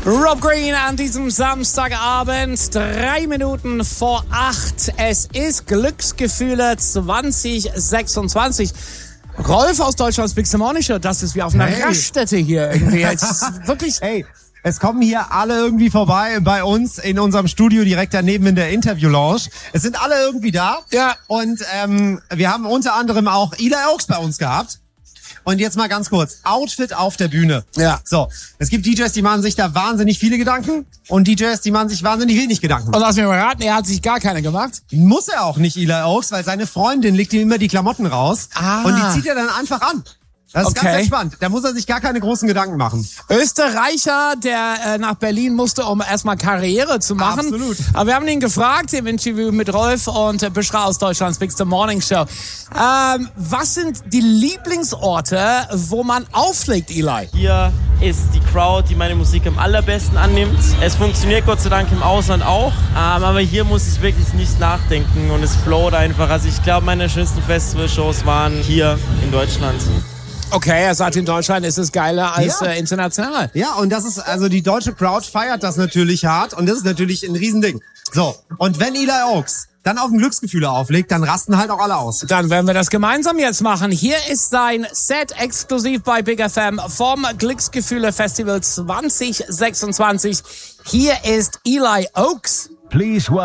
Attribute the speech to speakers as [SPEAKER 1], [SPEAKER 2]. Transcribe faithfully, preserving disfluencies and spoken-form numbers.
[SPEAKER 1] Rob Green an diesem Samstagabend, drei Minuten vor acht. Es ist Glücksgefühle zwanzig sechsundzwanzig. Rolf aus Deutschlands Big Morning Show, das ist wie auf einer
[SPEAKER 2] Hey.
[SPEAKER 1] Raststätte hier irgendwie. Jetzt wirklich.
[SPEAKER 2] Hey, es kommen hier alle irgendwie vorbei bei uns in unserem Studio direkt daneben in der Interview-Lounge. Es sind alle irgendwie da.
[SPEAKER 1] Ja.
[SPEAKER 2] Und ähm, wir haben unter anderem auch Eli Oaks bei uns gehabt. Und jetzt mal ganz kurz, Outfit auf der Bühne.
[SPEAKER 1] Ja.
[SPEAKER 2] So, es gibt D Js, die machen sich da wahnsinnig viele Gedanken und D Js, die machen sich wahnsinnig wenig Gedanken.
[SPEAKER 1] Und lass mich mal raten, er hat sich gar keine gemacht.
[SPEAKER 2] Muss er auch nicht, Eli Oaks, weil seine Freundin legt ihm immer die Klamotten raus
[SPEAKER 1] Ah.
[SPEAKER 2] und die zieht er dann einfach an. Das ist
[SPEAKER 1] Okay.
[SPEAKER 2] ganz entspannt. Da muss er sich gar keine großen Gedanken machen.
[SPEAKER 1] Österreicher, der äh, nach Berlin musste, um erstmal Karriere zu machen.
[SPEAKER 2] Absolut.
[SPEAKER 1] Aber wir haben ihn gefragt im Interview mit Rolf und äh, Bishra aus Deutschlands Big Morning Show. Ähm, was sind die Lieblingsorte, wo man auflegt, Eli?
[SPEAKER 3] Hier ist die Crowd, die meine Musik am allerbesten annimmt. Es funktioniert Gott sei Dank im Ausland auch, ähm, aber hier muss ich wirklich nicht nachdenken und es float einfach. Also ich glaube, meine schönsten Festivalshows waren hier in Deutschland.
[SPEAKER 1] Okay, er sagt, in Deutschland ist es geiler als
[SPEAKER 2] Ja.
[SPEAKER 1] äh, international.
[SPEAKER 2] Ja, und das ist, also die deutsche Crowd feiert das natürlich hart und das ist natürlich ein Riesending. So, und wenn Eli Oaks dann auf dem Glücksgefühle auflegt, dann rasten halt auch alle aus.
[SPEAKER 1] Dann werden wir das gemeinsam jetzt machen. Hier ist sein Set exklusiv bei Big F M vom Glücksgefühle Festival zwanzig sechsundzwanzig. Hier ist Eli Oaks.
[SPEAKER 4] Please welcome